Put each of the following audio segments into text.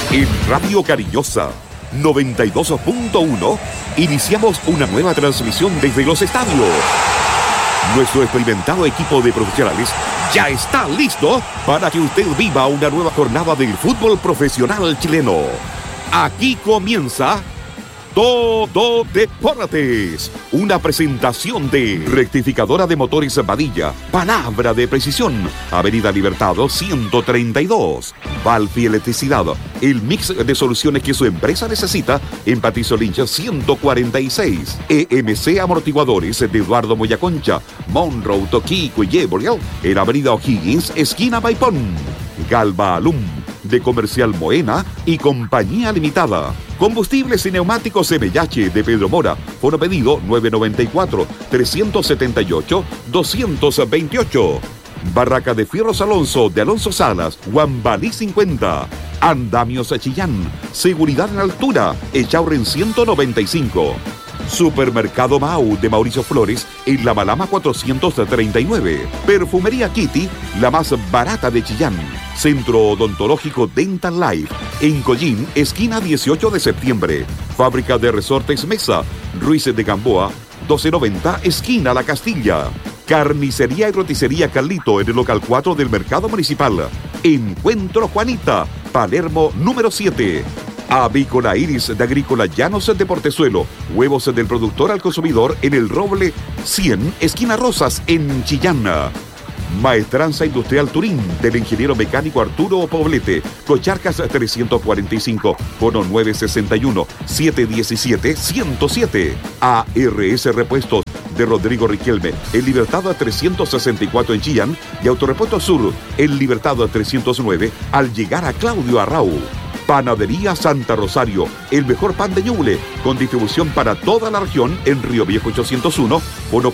En Radio Cariñosa 92.1 iniciamos una nueva transmisión desde los estadios. Nuestro experimentado equipo de profesionales ya está listo para que usted viva una nueva jornada del fútbol profesional chileno. Aquí comienza Todo Deportes, una presentación de Rectificadora de Motores Badilla, palabra de precisión, Avenida Libertado 132, Valfi Electricidad, el mix de soluciones que su empresa necesita en Patricio Lynch 146, EMC Amortiguadores de Eduardo Moyaconcha, Monroe, Toquico y Gabriel, en Avenida O'Higgins, esquina Maipón, Galva Alum, de Comercial Moena y Compañía Limitada. Combustibles y neumáticos MH de Pedro Mora. Fono pedido 994-378-228. Barraca de Fierros Alonso de Alonso Salas, Guambalí 50. Andamios Chillán. Seguridad en altura, Echaurren 195. Supermercado Mau de Mauricio Flores en La Malama 439. Perfumería Kitty, la más barata de Chillán. Centro Odontológico Dental Life en Collín, esquina 18 de septiembre. Fábrica de Resortes Mesa, Ruiz de Gamboa 1290, esquina La Castilla. Carnicería y roticería Carlito en el local 4 del Mercado Municipal. Encuentro Juanita, Palermo número 7. Avícola Iris de Agrícola Llanos de Portezuelo. Huevos del productor al consumidor en el Roble 100, esquina Rosas en Chillán. Maestranza Industrial Turín del ingeniero mecánico Arturo Poblete. Cocharcas 345, fono 961-717-107. ARS Repuestos de Rodrigo Riquelme, en Libertad 364 en Chillán, y Autorepuesto Sur, en Libertad 309, al llegar a Claudio Arrau. Panadería Santa Rosario, el mejor pan de Ñuble, con distribución para toda la región en Río Viejo 801, fono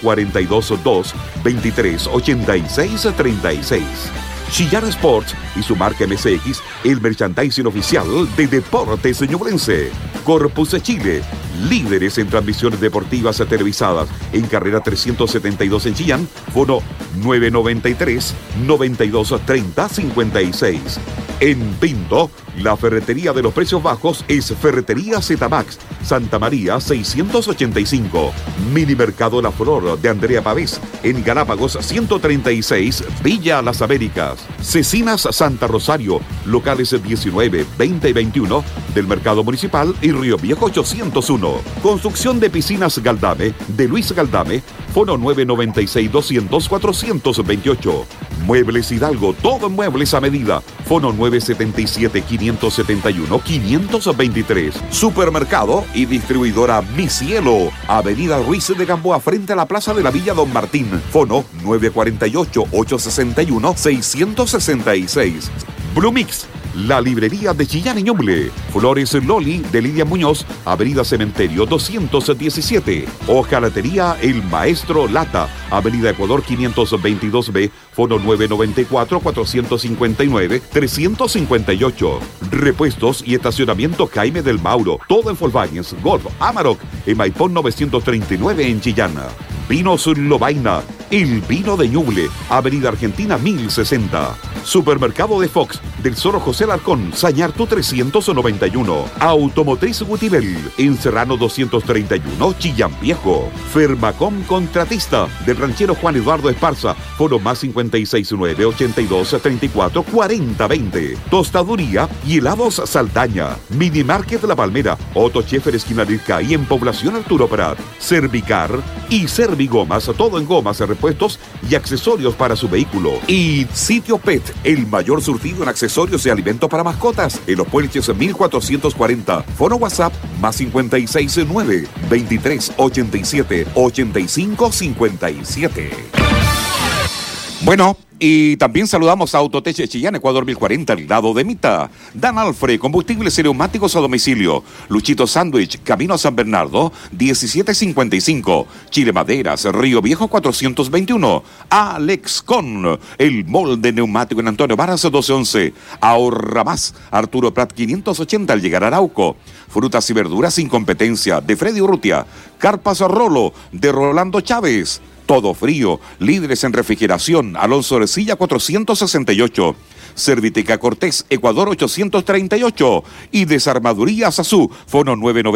422-2386-36. Chillán Sports y su marca MSX, el merchandising oficial de Deportes Ñublense. Corpus Chile, líderes en transmisiones deportivas televisadas, en carrera 372 en Chillán, fono 993-9230-56. En Pinto, la ferretería de los precios bajos es Ferretería Zmax, Santa María 685. Mini Mercado La Flor de Andrea Pavés, en Galápagos 136, Villa Las Américas. Cecinas Santa Rosario, locales 19, 20 y 21 del Mercado Municipal y Río Viejo 801. Construcción de piscinas Galdame, de Luis Galdame, fono 996-200-428. Muebles Hidalgo, todo en muebles a medida, fono 977-571-523. Supermercado y distribuidora Mi Cielo, Avenida Ruiz de Gamboa frente a la Plaza de la Villa Don Martín, fono 948-861-666. Blue Mix, la librería de Chillán y Ñuble. Flores Loli de Lidia Muñoz, Avenida Cementerio 217. Hojalatería El Maestro Lata, Avenida Ecuador 522B, fono 994-459-358. Repuestos y estacionamiento Jaime del Mauro, todo en Volkswagen, Golf, Amarok, en Maipón 939 en Chillán. Vinos Lobaina, el vino de Ñuble, Avenida Argentina 1060. Supermercado de Fox, del Zorro José Larcón, Sañartu 391. Automotriz Gutibel, en Serrano 231, Chillán Viejo. Fermacom Contratista, del ranchero Juan Eduardo Esparza, foro más 569-8234-4020. Tostaduría y helados Saldaña. Mini Market La Palmera, Otto Scheffer esquina Lircay en Población Arturo Prat. Servicar y Servigomas, todo en gomas, repuestos y accesorios para su vehículo. Y Sitio Pet, el mayor surtido en accesorios y alimentos para mascotas, en Los Puelches 1440. Fono WhatsApp más 569-2387-8557. Bueno, y también saludamos a Autotech Chillán, Ecuador 1040, al lado de Mita. Dan Alfre, combustibles y neumáticos a domicilio. Luchito Sándwich, Camino a San Bernardo, 1755. Chile Maderas, Río Viejo 421. Alex Con, el molde neumático en Antonio Varas 1211. Ahorra más, Arturo Prat 580 al llegar a Arauco. Frutas y verduras sin competencia, de Freddy Urrutia. Carpas Rolo, de Rolando Chávez. Todo Frío, líderes en refrigeración, Alonso Ercilla 468. Serviteca Cortés, Ecuador 838. Y Desarmaduría Sazú, fono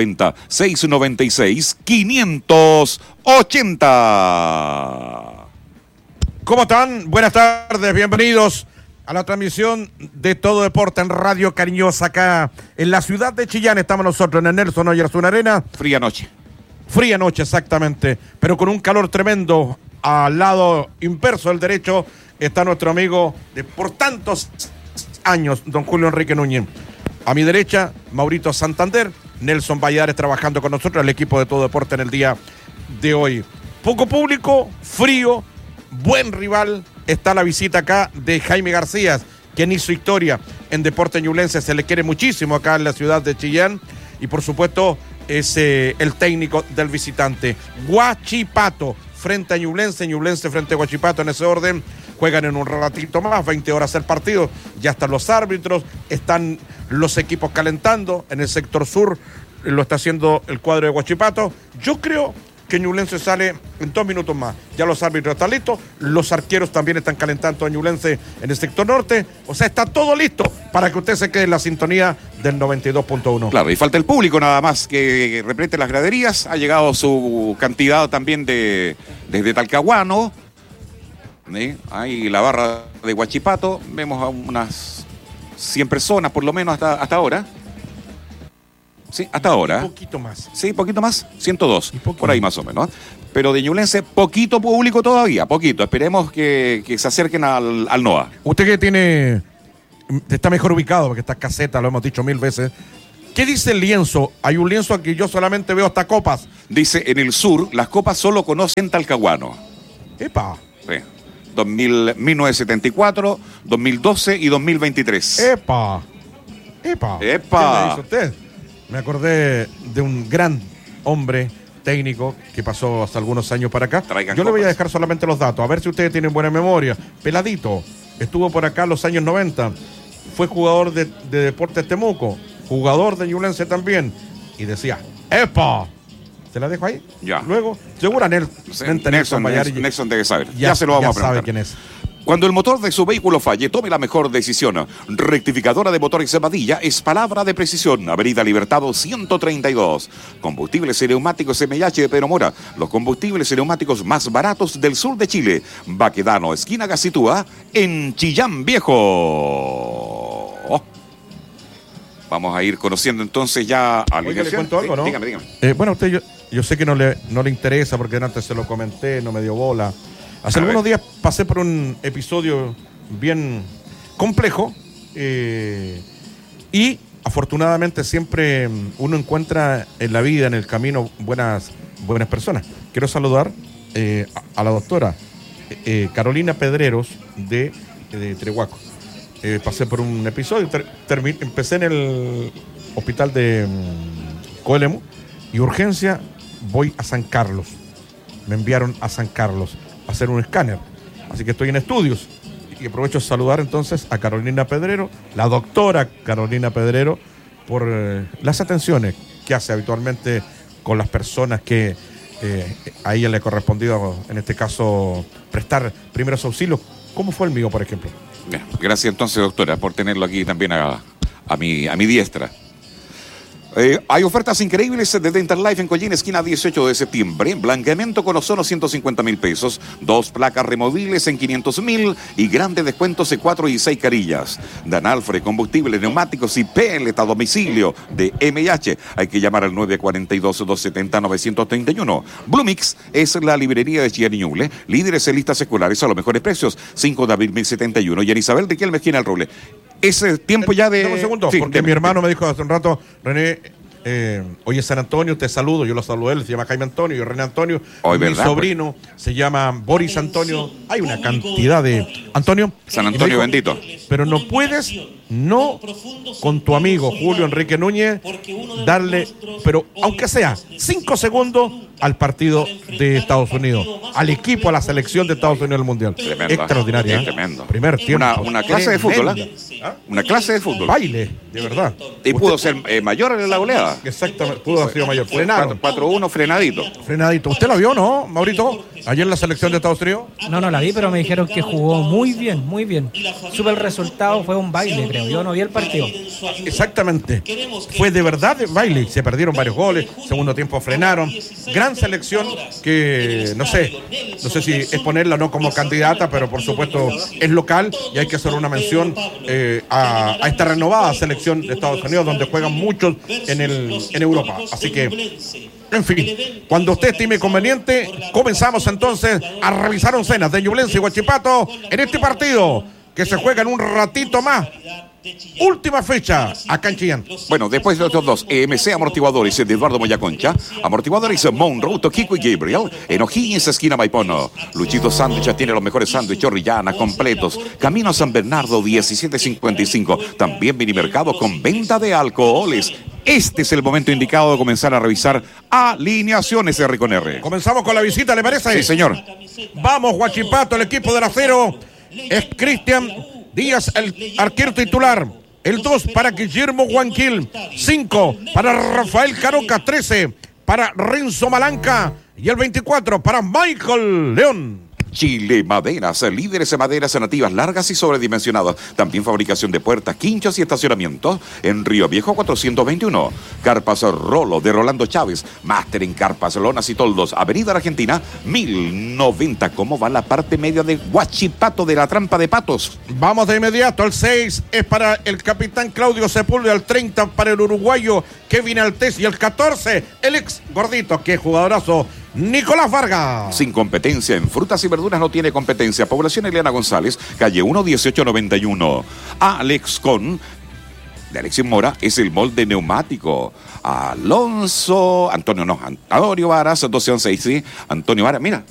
990-696-580. ¿Cómo están? Buenas tardes, bienvenidos a la transmisión de Todo Deporte en Radio Cariñosa acá en la ciudad de Chillán. Estamos nosotros en el Nelson Oyarzún Arena. Fría noche, exactamente, pero con un calor tremendo. Al lado inverso del derecho está nuestro amigo de por tantos años, don Julio Enrique Núñez. A mi derecha, Maurito Santander, Nelson Valladares trabajando con nosotros, el equipo de Todo Deporte en el día de hoy. Poco público, frío, buen rival. Está la visita acá de Jaime García, quien hizo historia en Deportes Ñublense. Se le quiere muchísimo acá en la ciudad de Chillán. Y por supuesto es el técnico del visitante. Huachipato frente a Ñublense, Ñublense frente a Huachipato en ese orden. Juegan en un ratito más, 20 horas el partido. Ya están los árbitros, están los equipos calentando. En el sector sur lo está haciendo el cuadro de Huachipato. Yo creo que Ñublense sale en 2 minutos más. Ya los árbitros están listos, los arqueros también están calentando a Ñublense en el sector norte. O sea, está todo listo para que usted se quede en la sintonía del 92.1. Claro, y falta el público nada más que replete las graderías. Ha llegado su cantidad también desde Talcahuano. Ahí la barra de Huachipato. Vemos a unas 100 personas por lo menos hasta ahora. Sí, hasta ahora. Un poquito más. Sí, poquito más, 102, por ahí más o menos. Pero de Ñublense, poquito público todavía, poquito. Esperemos que se acerquen al NOA. Usted que está mejor ubicado, porque está caseta, lo hemos dicho 1000 veces. ¿Qué dice el lienzo? Hay un lienzo aquí, yo solamente veo hasta copas. Dice, en el sur, las copas solo conocen Talcahuano. ¡Epa! Sí. 1974, 2012 y 2023. ¡Epa! ¡Epa! ¿Qué me dice usted? Me acordé de un gran hombre técnico que pasó hace algunos años para acá. Yo le voy a dejar solamente los datos, a ver si ustedes tienen buena memoria. Peladito, estuvo por acá en los años 90, fue jugador de Deportes Temuco, jugador de Ñublense también, y decía, ¡epa! ¿Se la dejo ahí? Ya. Luego, segura Nelson debe saber. Ya se lo vamos a preguntar. Sabe quién es. Cuando el motor de su vehículo falle, tome la mejor decisión. Rectificadora de motores Cebadilla es palabra de precisión. Avenida Libertado 132. Combustibles y neumáticos MH de Pedro Mora. Los combustibles y neumáticos más baratos del sur de Chile. Baquedano, esquina Gacitúa, en Chillán Viejo. Vamos a ir conociendo entonces ya a la ¿Le cuento algo, no? Dígame. Bueno, a usted yo sé que no le interesa porque antes se lo comenté, no me dio bola. Hace algunos días pasé por un episodio bien complejo y afortunadamente siempre uno encuentra en la vida, en el camino, buenas personas. Quiero saludar a la doctora Carolina Pedreros de Trehuaco. Pasé por un episodio, empecé en el hospital de Coelemu y urgencia voy a San Carlos. Me enviaron a San Carlos a hacer un escáner. Así que estoy en estudios. Y aprovecho de saludar entonces a Carolina Pedrero, la doctora Carolina Pedrero, por las atenciones que hace habitualmente con las personas que a ella le ha correspondido, en este caso, prestar primeros auxilios. ¿Cómo fue el mío, por ejemplo? Bien, gracias entonces, doctora, por tenerlo aquí también a mi diestra. Hay ofertas increíbles de Dental Life en Collín, esquina 18 de septiembre. Blanqueamiento con ozono, 150.000 pesos. 2 placas removibles en 500.000 y grandes descuentos de 4 y 6 carillas. Danalfre, combustibles, neumáticos y pellet a domicilio de MH. Hay que llamar al 942-270-931. Blumix es la librería de Chillán y Ñuble. Líderes en listas escolares a los mejores precios. 5 de abril 1071. Y en Isabel de Quilmes, esquina al Roble. Ese tiempo ya de... Un segundo, sí, porque mi hermano me dijo hace un rato, René, oye, San Antonio, te saludo. Yo lo saludo a él, se llama Jaime Antonio, yo René Antonio. Hoy, mi ¿verdad? sobrino se llama Boris Antonio. Hay una cantidad de... Antonio. San Antonio, dijo, bendito. Pero no puedes, no con tu amigo Julio Enrique Núñez, darle, pero aunque sea 5 segundos al partido de Estados Unidos, al equipo, a la selección de Estados Unidos del Mundial. Tremendo. Extraordinaria. Tremendo. Primer tiempo. Una clase de fútbol, ¿eh? Una clase de fútbol. Baile, de verdad. Y pudo ser mayor en la goleada. Exactamente, pudo haber sido mayor. Frenaron. 4-1 frenadito. Frenadito. ¿Usted la vio, no, Maurito? Ayer en la selección de Estados Unidos. No la vi, pero me dijeron que jugó muy bien, muy bien. El resultado fue un baile, creo. Yo no vi el partido. Exactamente. Fue de verdad de baile. Se perdieron varios goles. Segundo tiempo frenaron. Gran selección que no sé si es ponerla no como candidata, pero por supuesto es local y hay que hacer una mención a esta renovada selección de Estados Unidos, donde juegan muchos en Europa. Así que, en fin, cuando usted estime conveniente, comenzamos entonces a revisar oncenas de Ñublense y Huachipato en este partido que se juega en un ratito más. Última fecha acá en Chillán. Bueno, después de los dos, EMC Amortiguadores de Eduardo Moyaconcha, Amortiguadores Monroe, Kiko y Gabriel, en O'Higgins, esquina Maipono. Luchito Sándwich tiene los mejores sándwiches Orellana completos. Camino a San Bernardo, 1755. También minimercado con venta de alcoholes. Este es el momento indicado de comenzar a revisar alineaciones R con R. Comenzamos con la visita, ¿le parece? Sí, señor. Vamos, Huachipato, el equipo del acero es Cristian Díaz, el arquero titular. El 2 para Guillermo Guanquil. 5 para Rafael Caroca. 13 para Renzo Malanca. Y el 24 para Michael León. Chile Maderas, líderes de maderas nativas largas y sobredimensionadas. También fabricación de puertas, quinchos y estacionamientos en Río Viejo 421. Carpas Rolo de Rolando Chávez. Máster en carpas, lonas y toldos. Avenida Argentina 1090. ¿Cómo va la parte media de Huachipato de la trampa de patos? Vamos de inmediato. El 6 es para el capitán Claudio Sepúlveda. El 30 para el uruguayo Kevin Altés. Y el 14, el ex gordito, que jugadorazo, Nicolás Vargas. Sin competencia en frutas y verduras no tiene competencia. Población Eliana González, calle 1, 1891. Alex Con, de Alexis Mora, es el molde neumático. Antonio Varas, 1211, sí. Antonio Varas, mira.